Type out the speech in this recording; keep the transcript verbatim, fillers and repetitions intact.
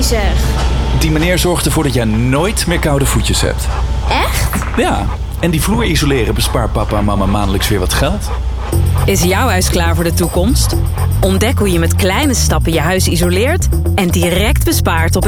Nee zeg. Die meneer zorgt ervoor dat jij nooit meer koude voetjes hebt. Echt? Ja, en die vloer isoleren bespaart papa en mama maandelijks weer wat geld. Is jouw huis klaar voor de toekomst? Ontdek hoe je met kleine stappen je huis isoleert en direct bespaart op